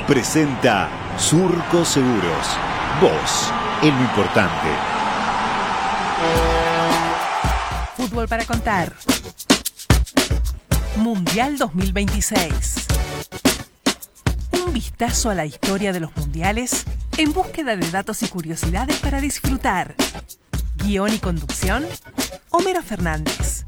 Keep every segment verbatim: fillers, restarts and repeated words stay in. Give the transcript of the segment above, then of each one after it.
presenta Surco Seguros. Vos, en lo importante. Fútbol para contar. Mundial dos mil veintiséis. Un vistazo a la historia de los mundiales en búsqueda de datos y curiosidades para disfrutar. Guión y conducción, Homero Fernández.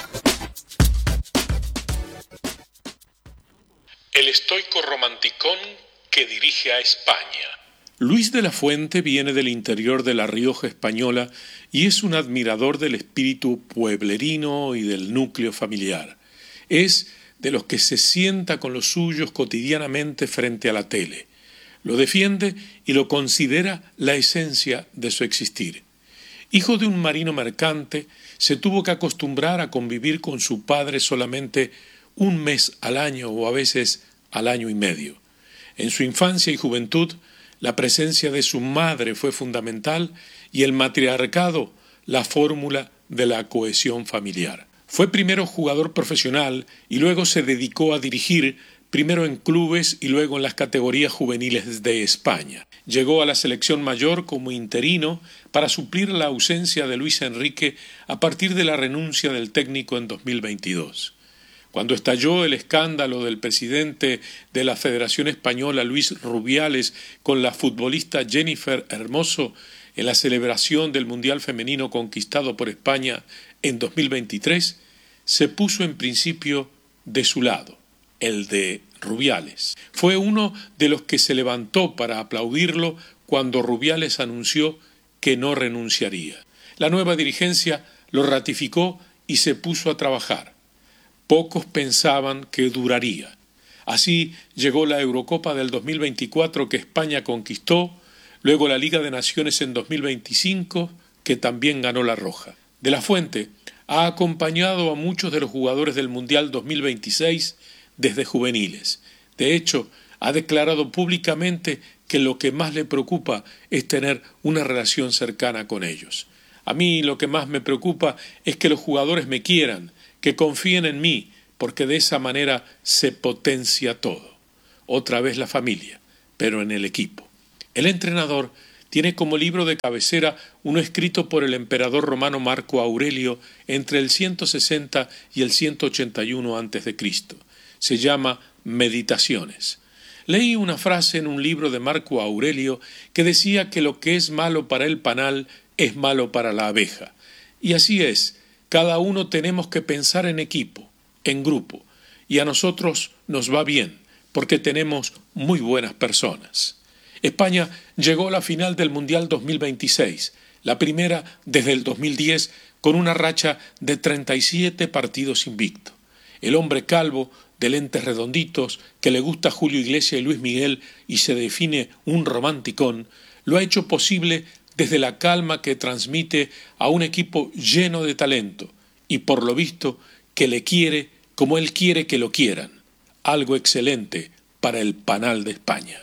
El estoico romanticón que dirige a España. Luis de la Fuente viene del interior de La Rioja española y es un admirador del espíritu pueblerino y del núcleo familiar. Es de los que se sienta con los suyos cotidianamente frente a la tele. Lo defiende y lo considera la esencia de su existir. Hijo de un marino mercante, se tuvo que acostumbrar a convivir con su padre solamente un mes al año o a veces al año y medio. En su infancia y juventud, la presencia de su madre fue fundamental y el matriarcado la fórmula de la cohesión familiar. Fue primero jugador profesional y luego se dedicó a dirigir, primero en clubes y luego en las categorías juveniles de España. Llegó a la selección mayor como interino para suplir la ausencia de Luis Enrique a partir de la renuncia del técnico en dos mil veintidós. Cuando estalló el escándalo del presidente de la Federación Española, Luis Rubiales, con la futbolista Jennifer Hermoso en la celebración del Mundial Femenino conquistado por España en dos mil veintitrés, se puso en principio de su lado, el de Rubiales. Fue uno de los que se levantó para aplaudirlo cuando Rubiales anunció que no renunciaría. La nueva dirigencia lo ratificó y se puso a trabajar. Pocos pensaban que duraría. Así llegó la Eurocopa del dos mil veinticuatro que España conquistó, luego la Liga de Naciones en dos mil veinticinco que también ganó la Roja. De la Fuente ha acompañado a muchos de los jugadores del Mundial dos mil veintiséis desde juveniles. De hecho, ha declarado públicamente que lo que más le preocupa es tener una relación cercana con ellos. A mí lo que más me preocupa es que los jugadores me quieran, que confíen en mí, porque de esa manera se potencia todo. Otra vez la familia, pero en el equipo. El entrenador tiene como libro de cabecera uno escrito por el emperador romano Marco Aurelio entre el ciento sesenta y el ciento ochenta y uno antes de Cristo. Se llama Meditaciones. Leí una frase en un libro de Marco Aurelio que decía que lo que es malo para el panal es malo para la abeja. Y así es. Cada uno tenemos que pensar en equipo, en grupo, y a nosotros nos va bien, porque tenemos muy buenas personas. España llegó a la final del Mundial dos mil veintiséis, la primera desde el dos mil diez, con una racha de treinta y siete partidos invicto. El hombre calvo, de lentes redonditos, que le gusta Julio Iglesias y Luis Miguel y se define un romanticón, lo ha hecho posible desde la calma que transmite a un equipo lleno de talento y por lo visto que le quiere como él quiere que lo quieran. Algo excelente para el panal de España.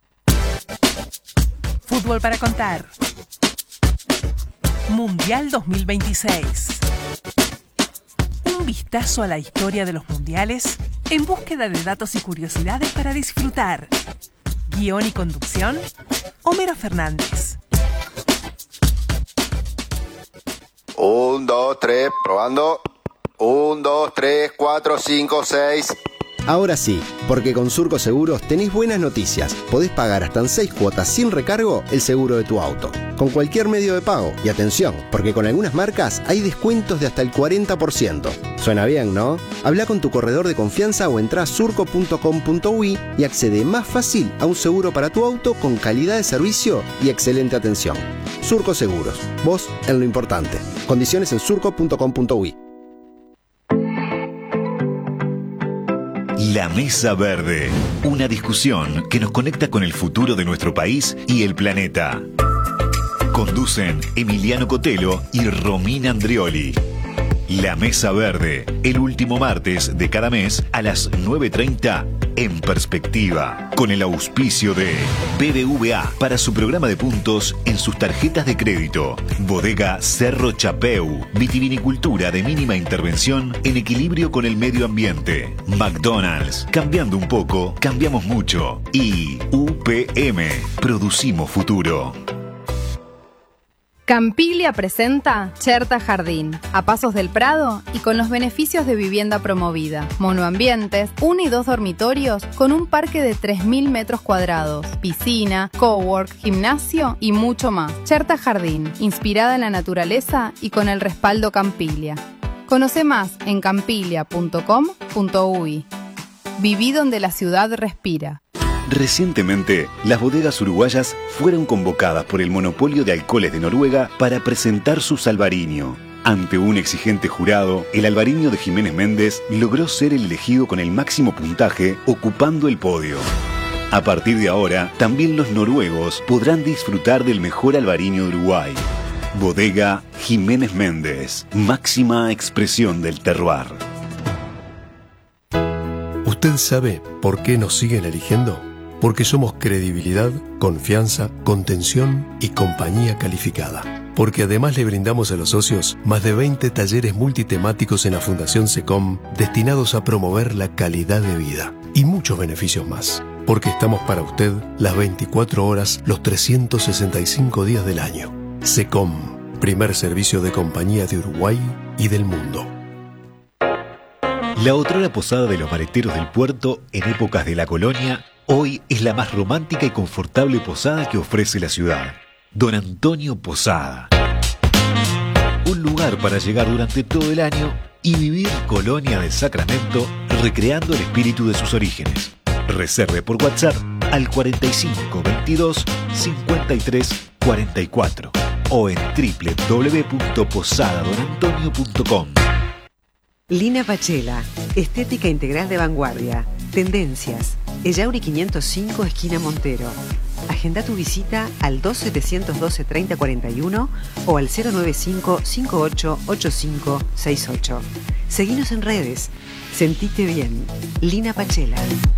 Fútbol para contar. Mundial dos mil veintiséis. Un vistazo a la historia de los mundiales en búsqueda de datos y curiosidades para disfrutar. Guión y conducción, Homero Fernández. Un, dos, tres, probando. Un, dos, tres, cuatro, cinco, seis. Ahora sí, porque con Surco Seguros tenés buenas noticias. Podés pagar hasta en seis cuotas sin recargo el seguro de tu auto, con cualquier medio de pago. Y atención, porque con algunas marcas hay descuentos de hasta el cuarenta por ciento. Suena bien, ¿no? Habla con tu corredor de confianza o entrá a surco punto com punto uy y accede más fácil a un seguro para tu auto con calidad de servicio y excelente atención. Surco Seguros, vos en lo importante. Condiciones en surco punto com punto uy. La Mesa Verde, una discusión que nos conecta con el futuro de nuestro país y el planeta. Conducen Emiliano Cotelo y Romina Andrioli. La Mesa Verde, el último martes de cada mes a las nueve treinta en Perspectiva, con el auspicio de B B V A para su programa de puntos en sus tarjetas de crédito. Bodega Cerro Chapeu, vitivinicultura de mínima intervención en equilibrio con el medio ambiente. McDonald's, cambiando un poco, cambiamos mucho. Y U P M, producimos futuro. Campiglia presenta Cherta Jardín, a pasos del Prado y con los beneficios de vivienda promovida. Monoambientes, uno y dos dormitorios con un parque de tres mil metros cuadrados, piscina, cowork, gimnasio y mucho más. Cherta Jardín, inspirada en la naturaleza y con el respaldo Campiglia. Conoce más en campiglia punto com punto uy. Viví donde la ciudad respira. Recientemente, las bodegas uruguayas fueron convocadas por el monopolio de alcoholes de Noruega para presentar su Albariño. Ante un exigente jurado, el Albariño de Jiménez Méndez logró ser el elegido con el máximo puntaje, ocupando el podio. A partir de ahora, también los noruegos podrán disfrutar del mejor Albariño de Uruguay. Bodega Jiménez Méndez, máxima expresión del terroir. ¿Usted sabe por qué nos siguen eligiendo? Porque somos credibilidad, confianza, contención y compañía calificada. Porque además le brindamos a los socios más de veinte talleres multitemáticos en la Fundación SECOM destinados a promover la calidad de vida y muchos beneficios más. Porque estamos para usted las veinticuatro horas, los trescientos sesenta y cinco días del año. SECOM, primer servicio de compañía de Uruguay y del mundo. La otrora posada de los maleteros del puerto en épocas de la colonia, hoy es la más romántica y confortable posada que ofrece la ciudad. Don Antonio Posada. Un lugar para llegar durante todo el año y vivir Colonia del Sacramento, recreando el espíritu de sus orígenes. Reserve por WhatsApp al cuarenta y cinco veintidós cincuenta y tres cuarenta y cuatro o en doble u doble u doble u punto posada don antonio punto com. Lina Pachela, estética integral de vanguardia, tendencias, Ellauri quinientos cinco, esquina Montero. Agenda tu visita al dos setecientos doce treinta cuarenta y uno o al cero nueve cinco cinco ocho ocho cinco seis ocho. Seguinos en redes. Sentite bien. Lina Pachela.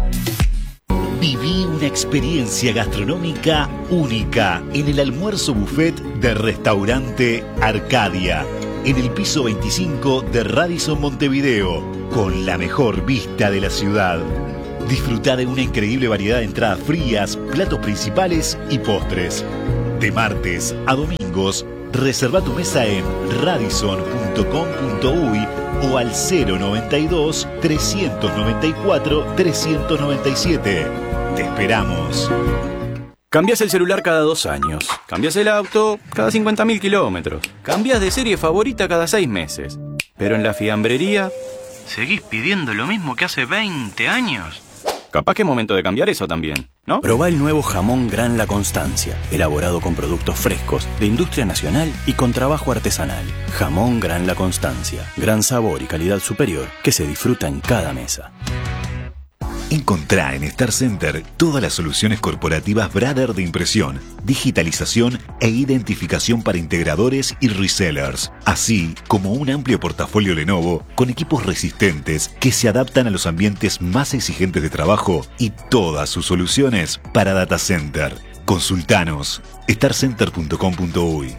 Viví una experiencia gastronómica única en el almuerzo buffet del restaurante Arcadia, en el piso veinticinco de Radisson Montevideo, con la mejor vista de la ciudad. Disfruta de una increíble variedad de entradas frías, platos principales y postres. De martes a domingos, reserva tu mesa en radisson punto com punto uy o al cero noventa y dos trescientos noventa y cuatro trescientos noventa y siete. Te esperamos. Cambias el celular cada dos años. Cambias el auto cada cincuenta mil kilómetros. Cambias de serie favorita cada seis meses. Pero en la fiambrería, ¿seguís pidiendo lo mismo que hace veinte años? Capaz que es momento de cambiar eso también, ¿no? Probá el nuevo jamón Gran La Constancia, elaborado con productos frescos, de industria nacional y con trabajo artesanal. Jamón Gran La Constancia, gran sabor y calidad superior que se disfruta en cada mesa. Encontrá en Star Center todas las soluciones corporativas Brother de impresión, digitalización e identificación para integradores y resellers, así como un amplio portafolio Lenovo con equipos resistentes que se adaptan a los ambientes más exigentes de trabajo y todas sus soluciones para data center. Consultanos star center punto com punto uy.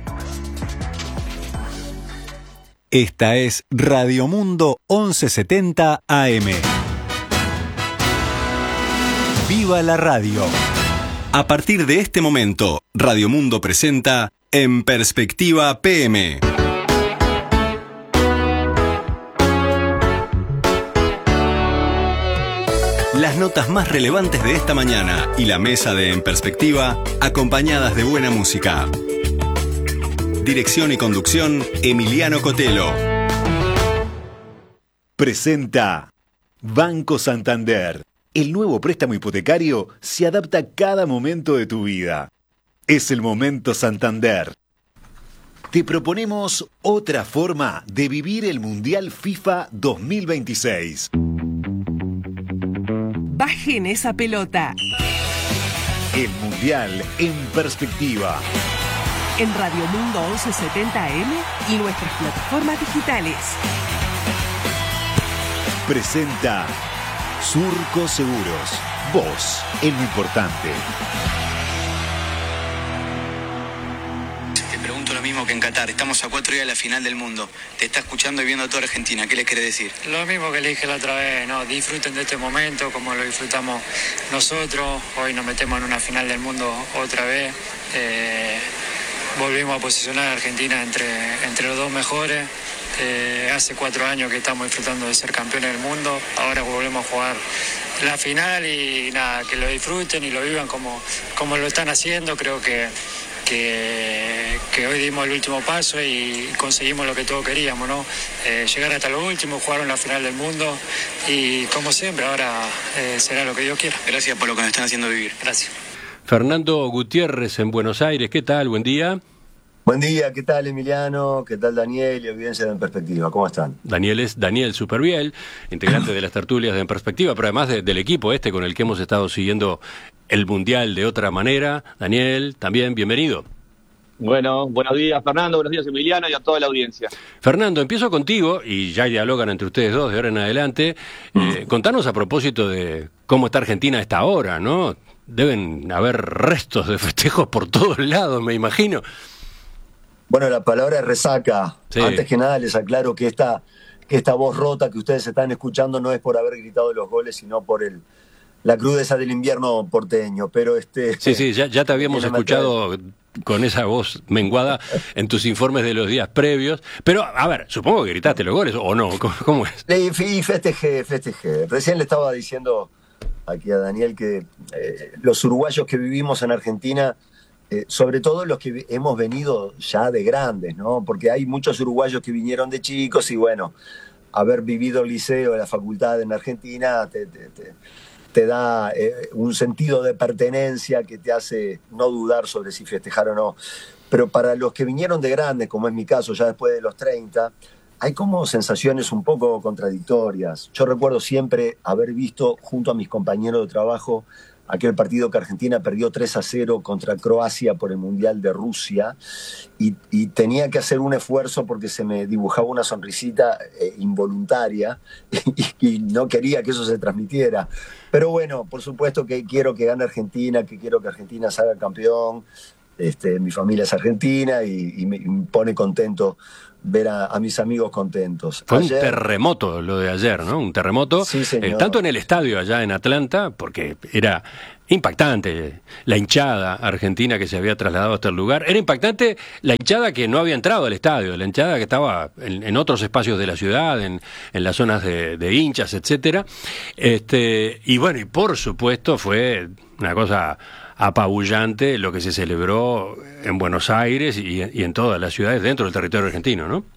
Esta es Radio Mundo once setenta A M. ¡Viva la radio! A partir de este momento, Radio Mundo presenta En Perspectiva P M. Las notas más relevantes de esta mañana y la mesa de En Perspectiva, acompañadas de buena música. Dirección y conducción, Emiliano Cotelo. Presenta Banco Santander. El nuevo préstamo hipotecario se adapta a cada momento de tu vida. Es el momento Santander. Te proponemos otra forma de vivir el Mundial FIFA dos mil veintiséis. Bajen esa pelota. El Mundial en perspectiva. en Radio Mundo once setenta A M y nuestras plataformas digitales. Presenta Surco Seguros. Vos, en lo importante. Te pregunto lo mismo que en Qatar. Estamos a cuatro días de la final del mundo. Te está escuchando y viendo a toda Argentina. ¿Qué les querés decir? Lo mismo que le dije la otra vez, ¿no? Disfruten de este momento como lo disfrutamos nosotros. Hoy nos metemos en una final del mundo otra vez. Eh, volvimos a posicionar a Argentina entre, entre los dos mejores. Eh, hace cuatro años que estamos disfrutando de ser campeones del mundo. Ahora volvemos a jugar la final y nada, que lo disfruten y lo vivan como, como lo están haciendo. Creo que, que, que hoy dimos el último paso y conseguimos lo que todos queríamos, ¿no? Eh, llegar hasta lo último, jugar en la final del mundo y como siempre, ahora eh, será lo que Dios quiera. Gracias por lo que nos están haciendo vivir. Gracias. Fernando Gutiérrez en Buenos Aires, ¿qué tal? Buen día. Buen día, ¿qué tal Emiliano? ¿Qué tal Daniel y audiencia de En Perspectiva? ¿Cómo están? Daniel es Daniel Superviel, integrante de las tertulias de En Perspectiva, pero además de, del equipo este con el que hemos estado siguiendo el Mundial de otra manera. Daniel, también bienvenido. Bueno, buenos días Fernando, buenos días Emiliano y a toda la audiencia. Fernando, empiezo contigo y ya dialogan entre ustedes dos de ahora en adelante. Eh, contanos a propósito de cómo está Argentina a esta hora, ¿no? Deben haber restos de festejos por todos lados, me imagino. Bueno, la palabra es resaca. Sí. Antes que nada les aclaro que esta, que esta voz rota que ustedes están escuchando no es por haber gritado los goles, sino por el la crudeza del invierno porteño. Pero este Sí, sí, ya, ya te habíamos escuchado materia. Con esa voz menguada en tus informes de los días previos. Pero, a ver, supongo que gritaste los goles, ¿o no? ¿Cómo, cómo es? Y festejé, festejé. Recién le estaba diciendo aquí a Daniel que eh, los uruguayos que vivimos en Argentina... Eh, sobre todo los que hemos venido ya de grandes, ¿no? Porque hay muchos uruguayos que vinieron de chicos y bueno, haber vivido el liceo, la facultad en Argentina te, te, te, te da eh, un sentido de pertenencia que te hace no dudar sobre si festejar o no. Pero para los que vinieron de grandes, como es mi caso, ya después de los treinta, hay como sensaciones un poco contradictorias. Yo recuerdo siempre haber visto junto a mis compañeros de trabajo aquel partido que Argentina perdió tres a cero contra Croacia por el Mundial de Rusia y, y tenía que hacer un esfuerzo porque se me dibujaba una sonrisita eh, involuntaria y, y no quería que eso se transmitiera. Pero bueno, por supuesto que quiero que gane Argentina, que quiero que Argentina salga campeón. Este, mi familia es argentina y, y me, me pone contento ver a, a mis amigos contentos. Fue ayer, un terremoto lo de ayer, ¿no? Un terremoto, sí, eh, tanto en el estadio allá en Atlanta, porque era impactante la hinchada argentina que se había trasladado hasta el lugar. Era impactante la hinchada que no había entrado al estadio, la hinchada que estaba en, en otros espacios de la ciudad, en, en las zonas de, de hinchas, etcétera. Este, y bueno, y por supuesto fue una cosa apabullante lo que se celebró en Buenos Aires y, y en todas las ciudades dentro del territorio argentino, ¿no?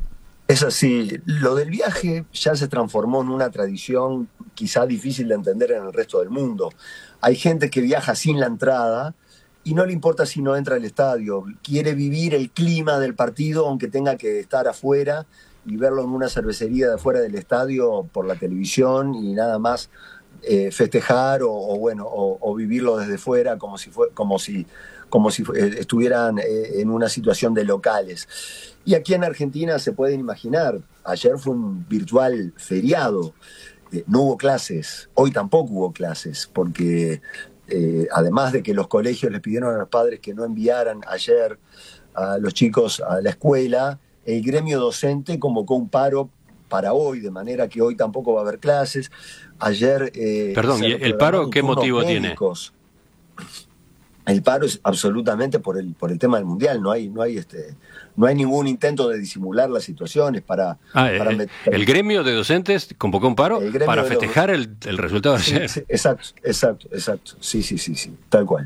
Es así. Lo del viaje ya se transformó en una tradición quizá difícil de entender en el resto del mundo. Hay gente que viaja sin la entrada y no le importa si no entra al estadio. Quiere vivir el clima del partido aunque tenga que estar afuera y verlo en una cervecería de afuera del estadio por la televisión y nada más. Eh, festejar o, o bueno o, o vivirlo desde fuera como si fue como si como si eh, estuvieran eh, en una situación de locales. Y aquí en Argentina se pueden imaginar, ayer fue un virtual feriado, eh, no hubo clases, hoy tampoco hubo clases porque eh, además de que los colegios les pidieron a los padres que no enviaran ayer a los chicos a la escuela, el gremio docente convocó un paro para hoy, de manera que hoy tampoco va a haber clases. Ayer... Eh, Perdón, ¿y el paro qué motivo médicos. tiene? El paro es absolutamente por el por el tema del Mundial. No hay no hay este no hay ningún intento de disimular las situaciones para... Ah, para el, meter... el gremio de docentes convocó un paro para festejar los... el, el resultado de sí, ayer. Sí, exacto, exacto, exacto. Sí, sí, sí, sí, tal cual.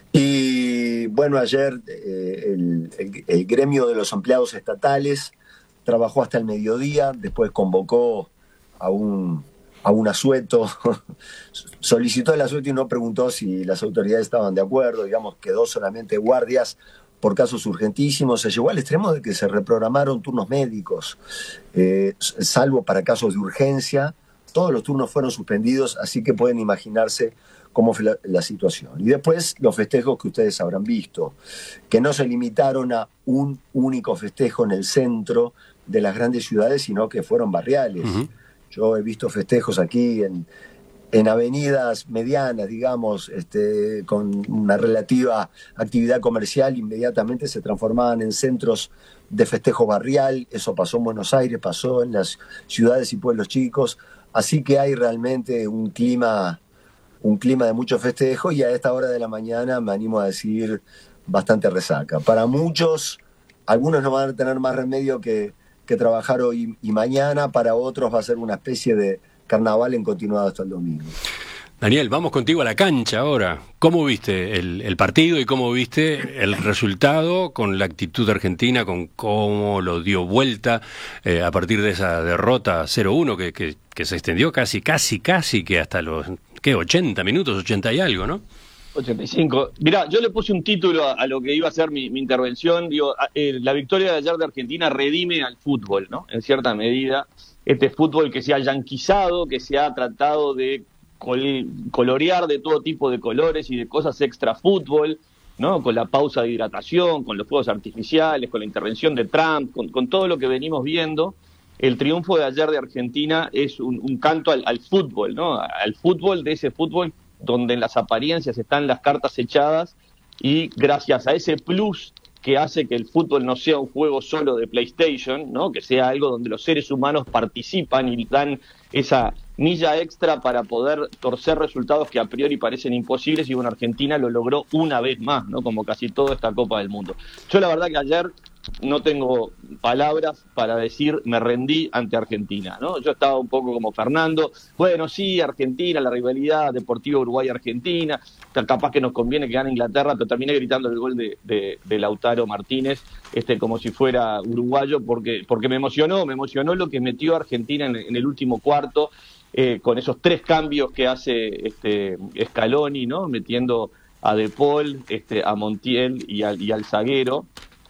Y bueno, ayer eh, el, el, el gremio de los empleados estatales trabajó hasta el mediodía, después convocó a un, a un asueto, solicitó el asueto y no preguntó si las autoridades estaban de acuerdo, digamos, quedó solamente guardias por casos urgentísimos. Se llegó al extremo de que se reprogramaron turnos médicos, eh, salvo para casos de urgencia, todos los turnos fueron suspendidos, así que pueden imaginarse cómo fue la, la situación. Y después los festejos que ustedes habrán visto, que no se limitaron a un único festejo en el centro de las grandes ciudades, sino que fueron barriales. Uh-huh. Yo he visto festejos aquí en, en avenidas medianas, digamos, este, con una relativa actividad comercial, inmediatamente se transformaban en centros de festejo barrial. Eso pasó en Buenos Aires, pasó en las ciudades y pueblos chicos, así que hay realmente un clima, un clima de mucho festejo, y a esta hora de la mañana me animo a decir bastante resaca. Para muchos, algunos no van a tener más remedio que, que trabajar hoy y mañana, para otros va a ser una especie de carnaval en continuado hasta el domingo. Daniel, vamos contigo a la cancha ahora. ¿Cómo viste el, el partido y cómo viste el resultado con la actitud de Argentina, con cómo lo dio vuelta eh, a partir de esa derrota cero uno que, que, que se extendió casi, casi, casi que hasta los, ¿qué? ochenta minutos, ochenta y algo, ¿no? ochenta y cinco. Mirá, yo le puse un título a, a lo que iba a ser mi, mi intervención. Digo, eh, la victoria de ayer de Argentina redime al fútbol, ¿no? En cierta medida, este fútbol que se ha yanquizado, que se ha tratado de col- colorear de todo tipo de colores y de cosas extra fútbol, ¿no? Con la pausa de hidratación, con los fuegos artificiales, con la intervención de Trump, con, con todo lo que venimos viendo. El triunfo de ayer de Argentina es un, un canto al, al fútbol, ¿no? Al fútbol, de ese fútbol donde en las apariencias están las cartas echadas, y gracias a ese plus que hace que el fútbol no sea un juego solo de PlayStation, ¿no? Que sea algo donde los seres humanos participan y dan esa milla extra para poder torcer resultados que a priori parecen imposibles, y bueno, Argentina lo logró una vez más, ¿no? Como casi toda esta Copa del Mundo. Yo la verdad que ayer no tengo palabras para decir me rendí ante Argentina, ¿no? Yo estaba un poco como Fernando, bueno, sí, Argentina, la rivalidad Deportivo Uruguay-Argentina, capaz que nos conviene que gane Inglaterra, pero terminé gritando el gol de, de, de Lautaro Martínez, este, como si fuera uruguayo, porque, porque me emocionó, me emocionó lo que metió Argentina en, en el último cuarto, eh, con esos tres cambios que hace este, Scaloni, ¿no? Metiendo a De Paul, este, a Montiel y al, y al zaguero.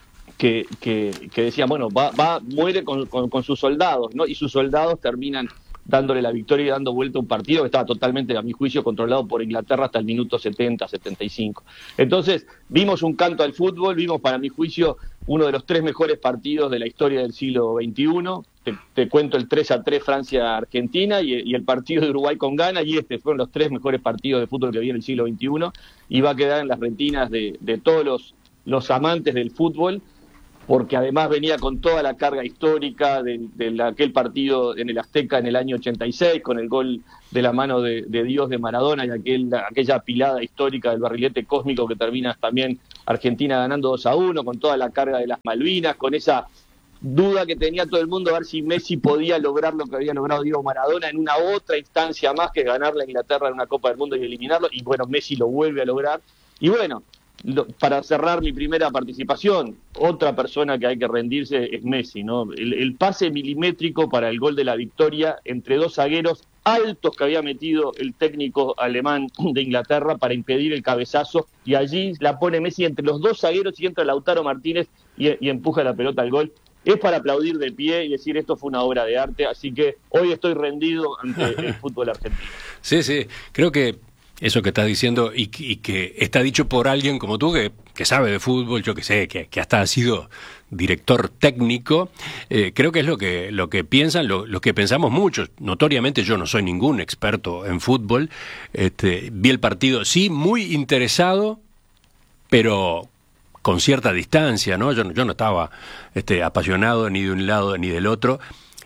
Que, que, que decían, bueno, va, va muere con, con, con sus soldados, ¿no? Y sus soldados terminan dándole la victoria y dando vuelta a un partido que estaba totalmente, a mi juicio, controlado por Inglaterra hasta el minuto setenta, setenta y cinco. Entonces, vimos un canto al fútbol, vimos, para mi juicio, uno de los tres mejores partidos de la historia del siglo veintiuno. Te, te cuento el tres a tres Francia-Argentina y, y el partido de Uruguay con Ghana, y este fueron los tres mejores partidos de fútbol que vi en el siglo veintiuno, y va a quedar en las retinas de, de todos los, los amantes del fútbol, porque además venía con toda la carga histórica de, de aquel partido en el Azteca en el año ochenta y seis, con el gol de la mano de, de Dios de Maradona, y aquel, aquella pilada histórica del barrilete cósmico que termina también Argentina ganando dos a uno, con toda la carga de las Malvinas, con esa duda que tenía todo el mundo a ver si Messi podía lograr lo que había logrado Diego Maradona en una otra instancia más, que ganarle a Inglaterra en una Copa del Mundo y eliminarlo, y bueno, Messi lo vuelve a lograr. Y bueno, Lo, para cerrar mi primera participación, otra persona que hay que rendirse es Messi, ¿no? El, el pase milimétrico para el gol de la victoria entre dos zagueros altos que había metido el técnico alemán de Inglaterra para impedir el cabezazo, y allí la pone Messi entre los dos zagueros y entra Lautaro Martínez y, y empuja la pelota al gol. Es para aplaudir de pie y decir esto fue una obra de arte, así que hoy estoy rendido ante el fútbol argentino. Sí, sí, creo que eso que estás diciendo, y, y que está dicho por alguien como tú, que, que sabe de fútbol, yo que sé, que, que hasta ha sido director técnico, eh, creo que es lo que lo que piensan, lo, lo que pensamos muchos. Notoriamente yo no soy ningún experto en fútbol, este, vi el partido, sí, muy interesado, pero con cierta distancia, ¿no? Yo, yo no estaba este, apasionado ni de un lado ni del otro.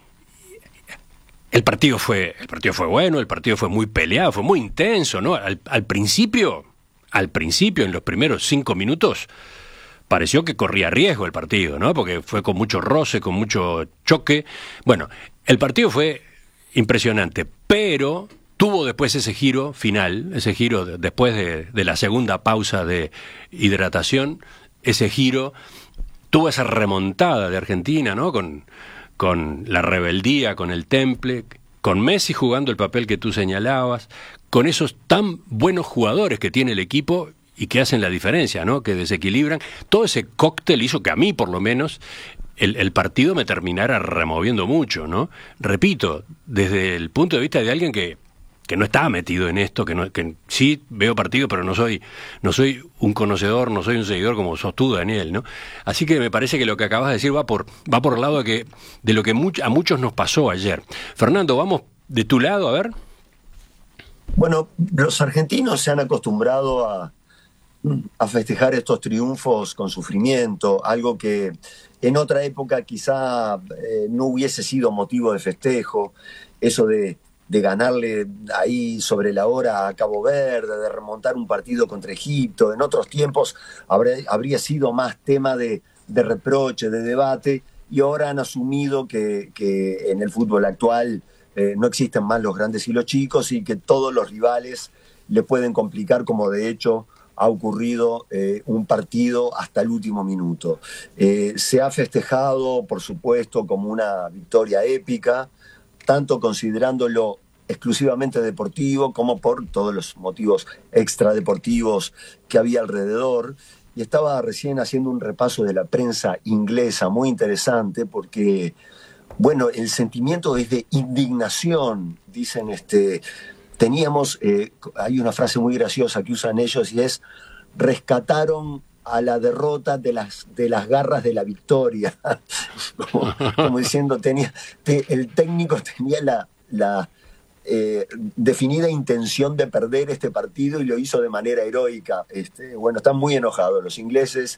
El partido fue, el partido fue bueno, el partido fue muy peleado, fue muy intenso, ¿no? Al, al principio, al principio, en los primeros cinco minutos, pareció que corría riesgo el partido, ¿no? Porque fue con mucho roce, con mucho choque. Bueno, el partido fue impresionante, pero tuvo después ese giro final, ese giro de, después de, de la segunda pausa de hidratación, ese giro, tuvo esa remontada de Argentina, ¿no? Con con la rebeldía, con el temple, con Messi jugando el papel que tú señalabas, con esos tan buenos jugadores que tiene el equipo y que hacen la diferencia, ¿no? Que desequilibran. Todo ese cóctel hizo que a mí, por lo menos, el, el partido me terminara removiendo mucho, ¿no? Repito, desde el punto de vista de alguien que, que no está metido en esto, que, no, que sí veo partido, pero no soy, no soy un conocedor, no soy un seguidor como sos tú, Daniel, ¿no? Así que me parece que lo que acabas de decir va por, va por el lado de, que, de lo que much, a muchos nos pasó ayer. Fernando, vamos de tu lado, a ver. Bueno, los argentinos se han acostumbrado a, a festejar estos triunfos con sufrimiento, algo que en otra época quizá eh, no hubiese sido motivo de festejo, eso de, de ganarle ahí sobre la hora a Cabo Verde, de remontar un partido contra Egipto. En otros tiempos habría, habría sido más tema de, de reproche, de debate, y ahora han asumido que, que en el fútbol actual Eh, no existen más los grandes y los chicos y que todos los rivales le pueden complicar, como de hecho ha ocurrido eh, un partido hasta el último minuto. Eh, se ha festejado, por supuesto, como una victoria épica, tanto considerándolo exclusivamente deportivo como por todos los motivos extradeportivos que había alrededor. Y estaba recién haciendo un repaso de la prensa inglesa muy interesante porque... Bueno, el sentimiento es de indignación, dicen, este, teníamos, eh, hay una frase muy graciosa que usan ellos y es, rescataron a la derrota de las, de las garras de la victoria, como, como diciendo, tenía, te, el técnico tenía la, la eh, definida intención de perder este partido y lo hizo de manera heroica. Este, bueno, están muy enojados los ingleses.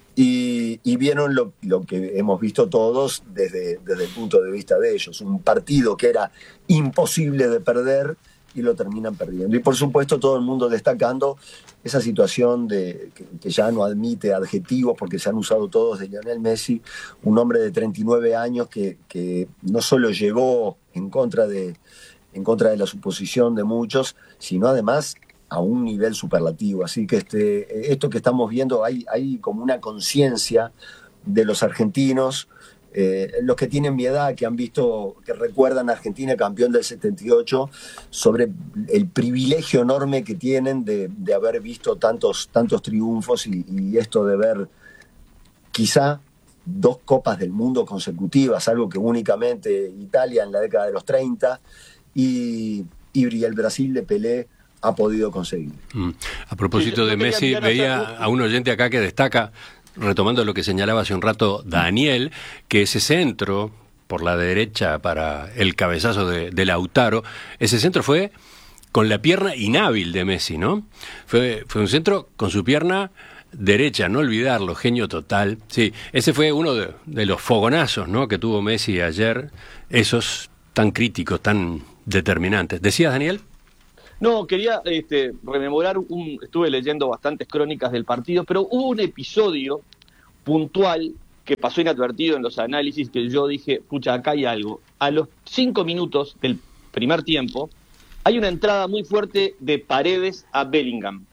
Y, y vieron lo, lo que hemos visto todos desde, desde el punto de vista de ellos, un partido que era imposible de perder y lo terminan perdiendo. Y por supuesto todo el mundo destacando esa situación de que, que ya no admite adjetivos porque se han usado todos de Lionel Messi, un hombre de treinta y nueve años que, que no solo llegó en contra de, en contra de la suposición de muchos, sino además a un nivel superlativo. Así que este, esto que estamos viendo, hay, hay como una conciencia de los argentinos, eh, los que tienen mi edad, que han visto, que recuerdan a Argentina campeón del setenta y ocho, sobre el privilegio enorme que tienen de, de haber visto tantos, tantos triunfos y, y esto de ver quizá dos copas del mundo consecutivas, algo que únicamente Italia en la década de los treinta y, y el Brasil de Pelé ha podido conseguir. Mm. A propósito sí, de Messi, veía a un oyente acá que destaca, retomando lo que señalaba hace un rato Daniel, que ese centro por la derecha para el cabezazo de, de Lautaro, ese centro fue con la pierna inhábil de Messi, ¿no? Fue, fue un centro con su pierna derecha, no olvidarlo, genio total. Sí, ese fue uno de, de los fogonazos, ¿no?, que tuvo Messi ayer, esos tan críticos, tan determinantes. ¿Decías, Daniel? No, quería este, rememorar, un, estuve leyendo bastantes crónicas del partido, pero hubo un episodio puntual que pasó inadvertido en los análisis que yo dije, pucha, acá hay algo. A los cinco minutos del primer tiempo, hay una entrada muy fuerte de Paredes a Bellingham,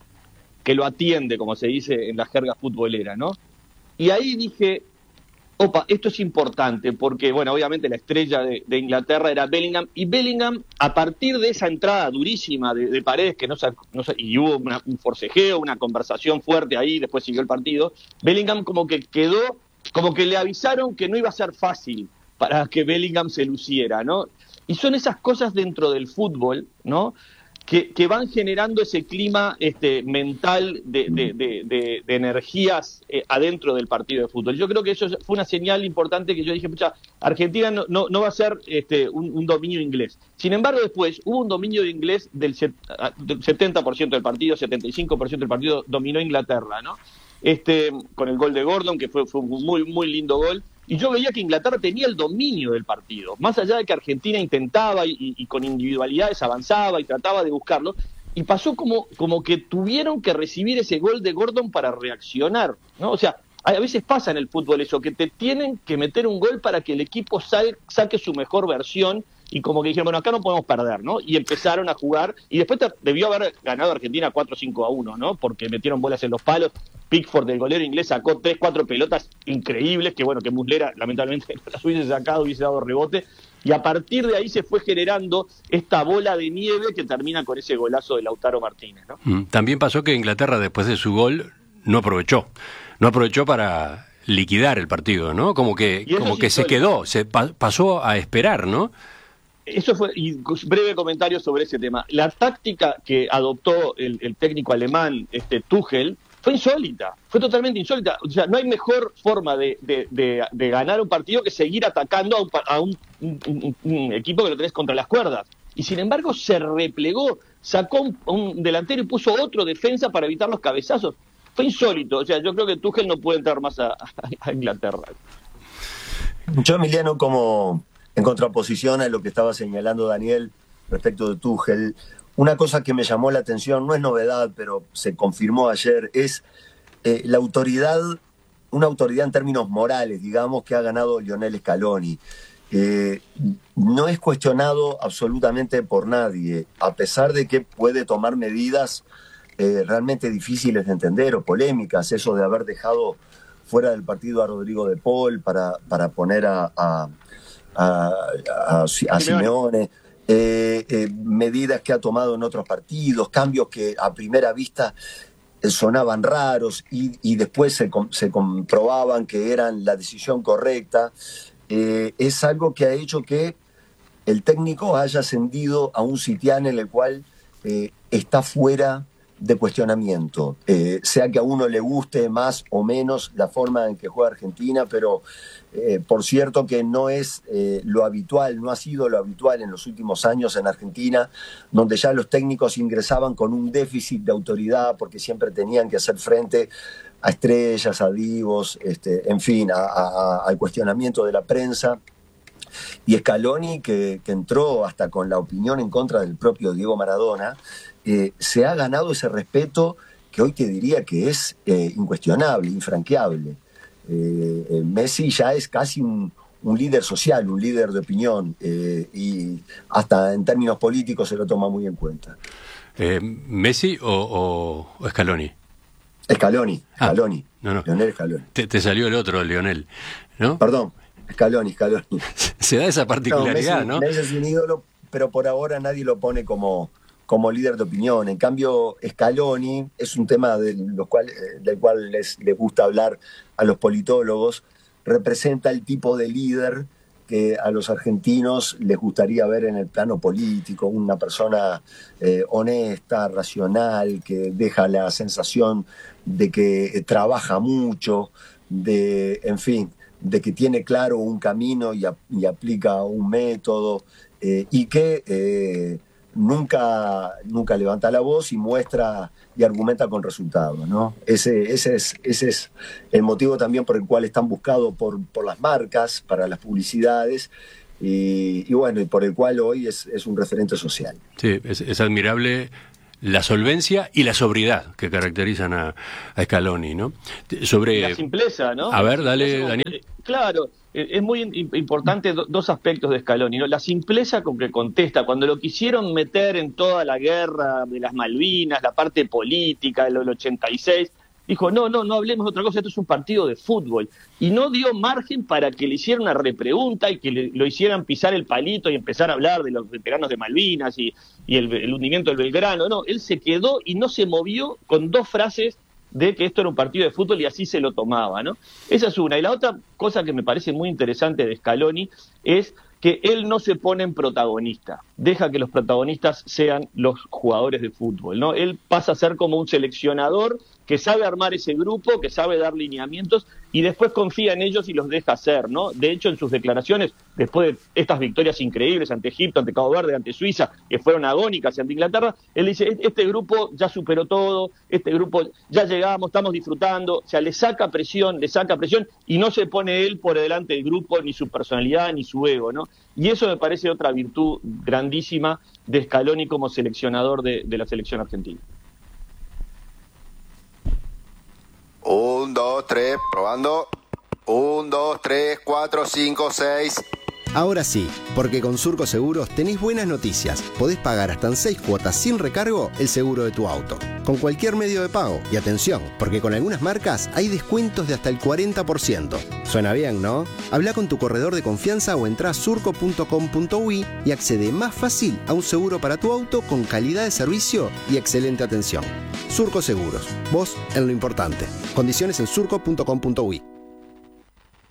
que lo atiende, como se dice en la jerga futbolera, ¿no? Y ahí dije, opa, esto es importante, porque, bueno, obviamente la estrella de, de Inglaterra era Bellingham, y Bellingham, a partir de esa entrada durísima de, de Paredes, que no, no y hubo una, un forcejeo, una conversación fuerte ahí, después siguió el partido, Bellingham como que quedó, como que le avisaron que no iba a ser fácil para que Bellingham se luciera, ¿no? Y son esas cosas dentro del fútbol, ¿no?, Que, que van generando ese clima este, mental de, de, de, de, de energías eh, adentro del partido de fútbol. Yo creo que eso fue una señal importante que yo dije, pucha, Argentina no, no, no va a ser este, un, un dominio inglés. Sin embargo, después hubo un dominio de inglés del, set, del setenta por ciento del partido, setenta y cinco por ciento del partido dominó Inglaterra, ¿no? Este, con el gol de Gordon, que fue, fue un muy, muy lindo gol. Y yo veía que Inglaterra tenía el dominio del partido, más allá de que Argentina intentaba y, y, y con individualidades avanzaba y trataba de buscarlo, y pasó como, como que tuvieron que recibir ese gol de Gordon para reaccionar, ¿no? O sea, a veces pasa en el fútbol eso, que te tienen que meter un gol para que el equipo sal, saque su mejor versión, y como que dijeron, bueno, acá no podemos perder, ¿no? Y empezaron a jugar, y después te, debió haber ganado Argentina cuatro cinco a uno, ¿no? Porque metieron bolas en los palos. Pickford, el golero inglés, sacó tres, cuatro pelotas increíbles, que bueno, que Muslera lamentablemente las hubiese sacado, hubiese dado rebote, y a partir de ahí se fue generando esta bola de nieve que termina con ese golazo de Lautaro Martínez, ¿no? También pasó que Inglaterra, después de su gol, no aprovechó, no aprovechó para liquidar el partido, ¿no? Como que, como que se quedó, se pa- pasó a esperar, ¿no? Eso fue, y breve comentario sobre ese tema. La táctica que adoptó el, el técnico alemán, este Tuchel, fue insólita, fue totalmente insólita. O sea, no hay mejor forma de, de, de, de ganar un partido que seguir atacando a, un, a un, un, un, un equipo que lo tenés contra las cuerdas. Y sin embargo se replegó, sacó un, un delantero y puso otro defensa para evitar los cabezazos. Fue insólito. O sea, yo creo que Tuchel no puede entrar más a, a Inglaterra. Yo, Emiliano, como en contraposición a lo que estaba señalando Daniel respecto de Tuchel, una cosa que me llamó la atención, no es novedad, pero se confirmó ayer, es eh, la autoridad, una autoridad en términos morales, digamos, que ha ganado Lionel Scaloni. Eh, no es cuestionado absolutamente por nadie, a pesar de que puede tomar medidas eh, realmente difíciles de entender o polémicas, eso de haber dejado fuera del partido a Rodrigo de Paul para, para poner a, a, a, a, a Simeone. Eh, eh, medidas que ha tomado en otros partidos, cambios que a primera vista eh, sonaban raros y, y después se, se comprobaban que eran la decisión correcta, eh, es algo que ha hecho que el técnico haya ascendido a un sitial en el cual eh, está fuera de cuestionamiento, eh, sea que a uno le guste más o menos la forma en que juega Argentina, pero eh, por cierto que no es eh, lo habitual, no ha sido lo habitual en los últimos años en Argentina, donde ya los técnicos ingresaban con un déficit de autoridad porque siempre tenían que hacer frente a estrellas, a divos, este, en fin, a, a, al cuestionamiento de la prensa. Y Scaloni, que, que entró hasta con la opinión en contra del propio Diego Maradona, eh, se ha ganado ese respeto que hoy te diría que es eh, incuestionable, infranqueable. Eh, eh, Messi ya es casi un, un líder social, un líder de opinión, eh, y hasta en términos políticos se lo toma muy en cuenta. Eh, ¿Messi o, o Scaloni? Scaloni, Scaloni, ah, no, no. Lionel Scaloni. Te, te salió el otro, Lionel, ¿no? Perdón. Scaloni, Scaloni. Se da esa particularidad, ¿no? Messi, ¿no? Messi es un ídolo, pero por ahora nadie lo pone como, como líder de opinión. En cambio, Scaloni es un tema de los cual, del cual les, les gusta hablar a los politólogos. Representa el tipo de líder que a los argentinos les gustaría ver en el plano político, una persona eh, honesta, racional, que deja la sensación de que trabaja mucho, de, en fin, de que tiene claro un camino y, a, y aplica un método, eh, y que eh, nunca, nunca levanta la voz y muestra y argumenta con resultados, ¿no? Ese, ese, es, ese es el motivo también por el cual están buscados por, por las marcas, para las publicidades, y, y bueno, y por el cual hoy es, es un referente social. Sí, es, es admirable la solvencia y la sobriedad que caracterizan a, a Scaloni, ¿no? Sobre la simpleza, ¿no? A ver, dale, Daniel. Claro, es muy importante dos aspectos de Scaloni, ¿no? La simpleza con que contesta, cuando lo quisieron meter en toda la guerra de las Malvinas, la parte política del ochenta y seis, dijo, no, no, no hablemos de otra cosa, esto es un partido de fútbol. Y no dio margen para que le hicieran una repregunta y que le, lo hicieran pisar el palito y empezar a hablar de los veteranos de Malvinas y, y el, el hundimiento del Belgrano. No, él se quedó y no se movió con dos frases de que esto era un partido de fútbol y así se lo tomaba, ¿no? Esa es una. Y la otra cosa que me parece muy interesante de Scaloni es que él no se pone en protagonista, deja que los protagonistas sean los jugadores de fútbol, ¿no? Él pasa a ser como un seleccionador que sabe armar ese grupo, que sabe dar lineamientos y después confía en ellos y los deja hacer, ¿no? De hecho, en sus declaraciones, después de estas victorias increíbles ante Egipto, ante Cabo Verde, ante Suiza, que fueron agónicas ante Inglaterra, él dice, este grupo ya superó todo, este grupo ya llegamos, estamos disfrutando, o sea, le saca presión, le saca presión y no se pone él por delante del grupo, ni su personalidad, ni su ego, ¿no? Y eso me parece otra virtud grandísima de Scaloni como seleccionador de, de la selección argentina. Un, dos, tres, probando. Un, dos, tres, cuatro, cinco, seis. Ahora sí, porque con Surco Seguros tenés buenas noticias. Podés pagar hasta en seis cuotas sin recargo el seguro de tu auto, con cualquier medio de pago. Y atención, porque con algunas marcas hay descuentos de hasta el cuarenta por ciento. Suena bien, ¿no? Habla con tu corredor de confianza o entrá a surco punto com punto uy y accede más fácil a un seguro para tu auto con calidad de servicio y excelente atención. Surco Seguros, vos en lo importante. Condiciones en surco punto com punto uy.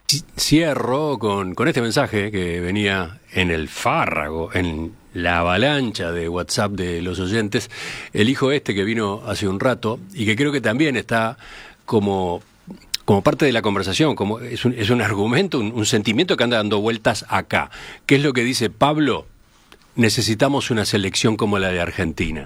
Cierro con, con este mensaje que venía en el fárrago, en la avalancha de WhatsApp de los oyentes. El hijo este que vino hace un rato y que creo que también está como, como parte de la conversación, como es un, es un argumento, un, un sentimiento que anda dando vueltas acá. ¿Qué es lo que dice Pablo? Necesitamos una selección como la de Argentina.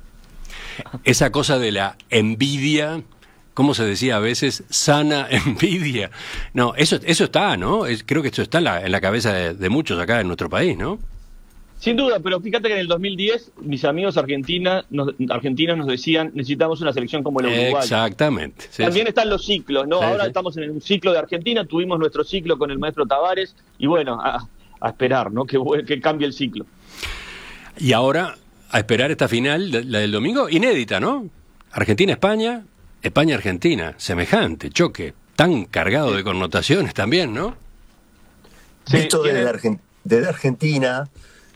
Esa cosa de la envidia, ¿cómo se decía a veces? Sana envidia. No, eso eso está, ¿no? Es, creo que esto está en la, en la cabeza de, de muchos acá en nuestro país, ¿no? Sin duda, pero fíjate que en el dos mil diez mis amigos argentinas nos, argentinos nos decían necesitamos una selección como la uruguaya. Exactamente. Sí, También sí. están los ciclos, ¿no? Sí, Ahora sí. estamos en un ciclo de Argentina, tuvimos nuestro ciclo con el maestro Tavares y bueno, a, a esperar, ¿no? Que, que cambie el ciclo. Y ahora a esperar esta final, la del domingo, inédita, ¿no? Argentina-España, España-Argentina, semejante, choque, tan cargado de connotaciones también, ¿no? Sí, Visto desde, Argent- desde Argentina,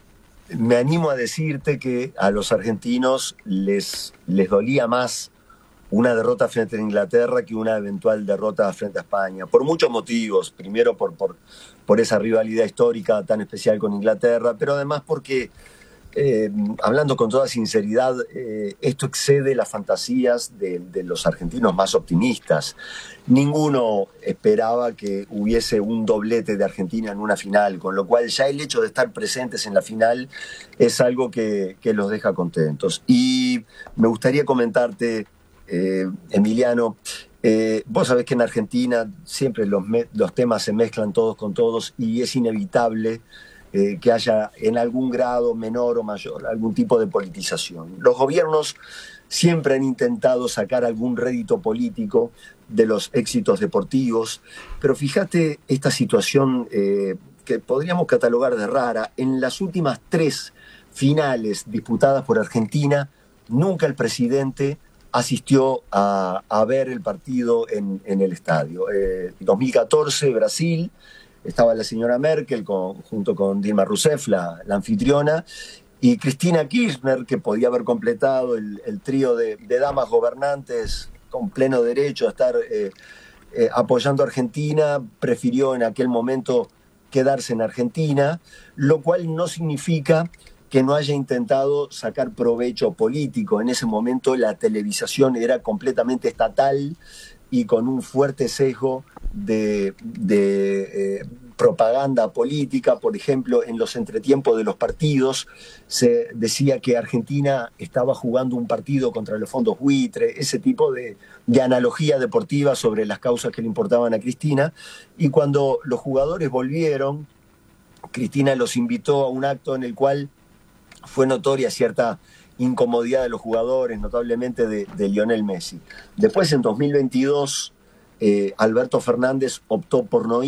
me animo a decirte que a los argentinos les, les dolía más una derrota frente a Inglaterra que una eventual derrota frente a España, por muchos motivos. Primero por, por, por esa rivalidad histórica tan especial con Inglaterra, pero además porque Eh, hablando con toda sinceridad, eh, esto excede las fantasías de, de los argentinos más optimistas. Ninguno esperaba que hubiese un doblete de Argentina en una final, con lo cual ya el hecho de estar presentes en la final es algo que, que los deja contentos. Y me gustaría comentarte, eh, Emiliano, eh, vos sabés que en Argentina siempre los, me- los temas se mezclan todos con todos y es inevitable Eh, que haya en algún grado menor o mayor algún tipo de politización. Los gobiernos siempre han intentado sacar algún rédito político de los éxitos deportivos, pero fíjate esta situación eh, que podríamos catalogar de rara. En las últimas tres finales disputadas por Argentina, nunca el presidente asistió a, a ver el partido en, en el estadio. Eh, dos mil catorce, Brasil, estaba la señora Merkel con, junto con Dilma Rousseff, la, la anfitriona, y Cristina Kirchner, que podía haber completado el, el trío de, de damas gobernantes con pleno derecho a estar eh, eh, apoyando a Argentina, prefirió en aquel momento quedarse en Argentina, lo cual no significa que no haya intentado sacar provecho político. En ese momento la televisación era completamente estatal y con un fuerte sesgo de, de eh, propaganda política. Por ejemplo, en los entretiempos de los partidos se decía que Argentina estaba jugando un partido contra los fondos buitre, ese tipo de, de analogía deportiva sobre las causas que le importaban a Cristina. Y cuando los jugadores volvieron, Cristina los invitó a un acto en el cual fue notoria cierta incomodidad de los jugadores, notablemente de, de Lionel Messi. Después, en dos mil veintidós, eh, Alberto Fernández optó por no ir.